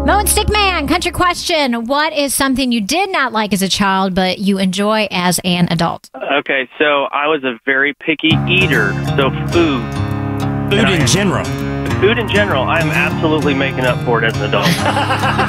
Mo and Stickman, country question. What is something you did not like as a child, but you enjoy as an adult? Okay, so I was a very picky eater, so food. Food in general. Food in general, I am absolutely making up for it as an adult.